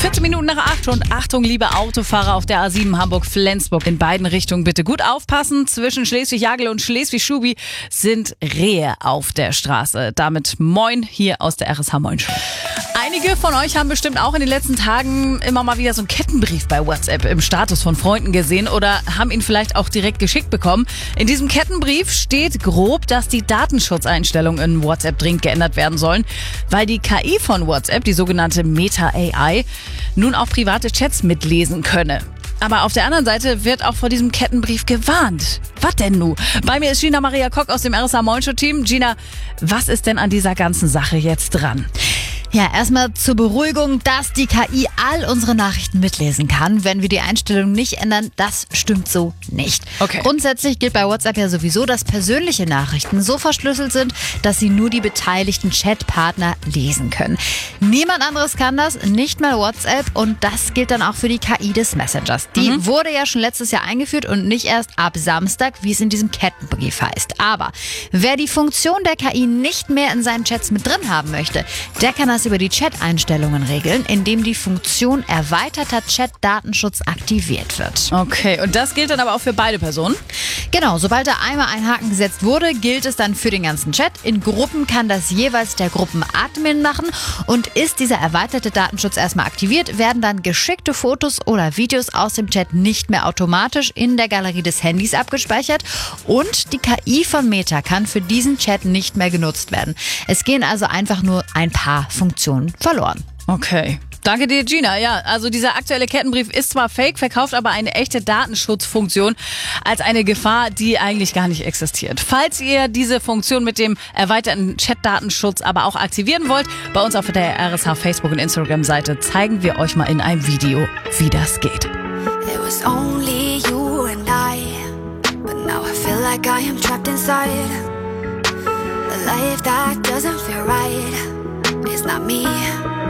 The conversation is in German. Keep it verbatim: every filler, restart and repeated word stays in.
vierzehn Minuten nach acht und Achtung, liebe Autofahrer auf der A sieben Hamburg-Flensburg. In beiden Richtungen bitte gut aufpassen. Zwischen Schleswig-Jagel und Schleswig-Schubi sind Rehe auf der Straße. Damit moin hier aus der R S H Moin Show. Einige von euch haben bestimmt auch in den letzten Tagen immer mal wieder so einen Kettenbrief bei WhatsApp im Status von Freunden gesehen oder haben ihn vielleicht auch direkt geschickt bekommen. In diesem Kettenbrief steht grob, dass die Datenschutzeinstellungen in WhatsApp dringend geändert werden sollen, weil die K I von WhatsApp, die sogenannte Meta-A I, nun auch private Chats mitlesen könne. Aber auf der anderen Seite wird auch vor diesem Kettenbrief gewarnt. Was denn nu? Bei mir ist Gina Maria Kock aus dem R S H Moin Show Team. Gina, was ist denn an dieser ganzen Sache jetzt dran? Ja, erstmal zur Beruhigung, dass die K I all unsere Nachrichten mitlesen kann, wenn wir die Einstellung nicht ändern. Das stimmt so nicht. Okay. Grundsätzlich gilt bei WhatsApp ja sowieso, dass persönliche Nachrichten so verschlüsselt sind, dass sie nur die beteiligten Chatpartner lesen können. Niemand anderes kann das, nicht mal WhatsApp, und das gilt dann auch für die K I des Messengers. Die mhm. wurde ja schon letztes Jahr eingeführt und nicht erst ab Samstag, wie es in diesem Kettenbrief heißt. Aber wer die Funktion der K I nicht mehr in seinen Chats mit drin haben möchte, der kann das über die Chat-Einstellungen regeln, indem die Funktion erweiterter Chat-Datenschutz aktiviert wird. Okay, und das gilt dann aber auch für beide Personen? Genau, sobald da einmal ein Haken gesetzt wurde, gilt es dann für den ganzen Chat. In Gruppen kann das jeweils der Gruppenadmin machen, und ist dieser erweiterte Datenschutz erstmal aktiviert, werden dann geschickte Fotos oder Videos aus dem Chat nicht mehr automatisch in der Galerie des Handys abgespeichert, und die K I von Meta kann für diesen Chat nicht mehr genutzt werden. Es gehen also einfach nur ein paar Funktionen verloren. Okay. Danke dir, Gina. Ja, also dieser aktuelle Kettenbrief ist zwar fake, verkauft aber eine echte Datenschutzfunktion als eine Gefahr, die eigentlich gar nicht existiert. Falls ihr diese Funktion mit dem erweiterten Chat-Datenschutz aber auch aktivieren wollt, bei uns auf der R S H Facebook- und Instagram-Seite zeigen wir euch mal in einem Video, wie das geht. It was only you and I, but now I feel like I am trapped inside a life that doesn't feel right. It's not me.